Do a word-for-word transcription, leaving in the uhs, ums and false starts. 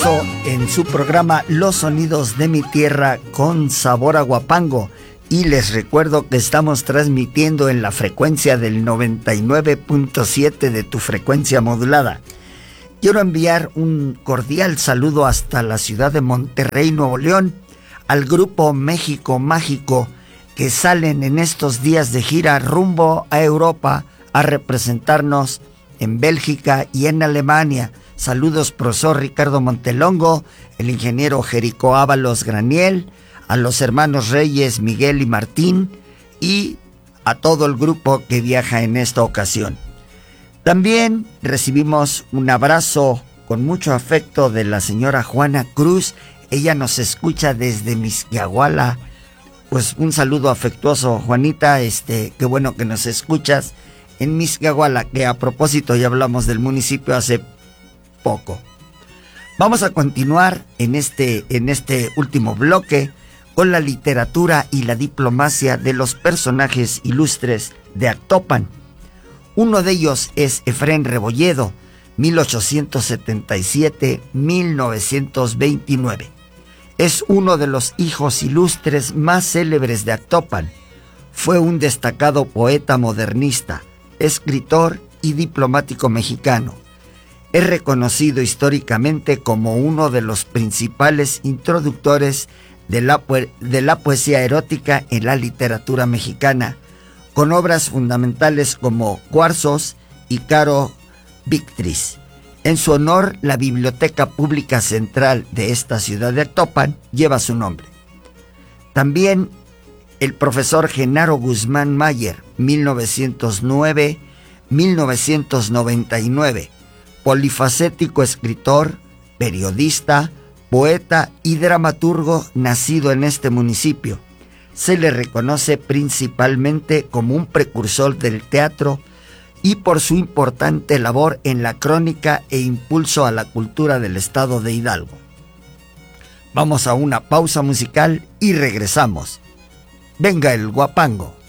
regreso en su programa Los Sonidos de mi Tierra con sabor a Huapango. Y les recuerdo que estamos transmitiendo en la frecuencia del noventa y nueve punto siete de tu frecuencia modulada. Quiero enviar un cordial saludo hasta la ciudad de Monterrey, Nuevo León, al grupo México Mágico, que salen en estos días de gira rumbo a Europa a representarnos en Bélgica y en Alemania. Saludos, profesor Ricardo Montelongo, el ingeniero Jerico Ábalos Graniel, a los hermanos Reyes, Miguel y Martín, y a todo el grupo que viaja en esta ocasión. También recibimos un abrazo con mucho afecto de la señora Juana Cruz. Ella nos escucha desde Mixquiahuala. Pues un saludo afectuoso, Juanita, este, qué bueno que nos escuchas en Mixquiahuala, que a propósito ya hablamos del municipio hace poco. Vamos a continuar en este, en este último bloque con la literatura y la diplomacia de los personajes ilustres de Actopan. Uno de ellos es Efrén Rebolledo, mil ochocientos setenta y siete a mil novecientos veintinueve. Es uno de los hijos ilustres más célebres de Actopan. Fue un destacado poeta modernista, escritor y diplomático mexicano. Es reconocido históricamente como uno de los principales introductores de la, de la poesía erótica en la literatura mexicana, con obras fundamentales como Cuarzos y Caro Victris. En su honor, la Biblioteca Pública Central de esta ciudad de Actopan lleva su nombre. También el profesor Genaro Guzmán Mayer, mil novecientos nueve a mil novecientos noventa y nueve, polifacético escritor, periodista, poeta y dramaturgo nacido en este municipio. Se le reconoce principalmente como un precursor del teatro y por su importante labor en la crónica e impulso a la cultura del estado de Hidalgo. Vamos a una pausa musical y regresamos. Venga el guapango.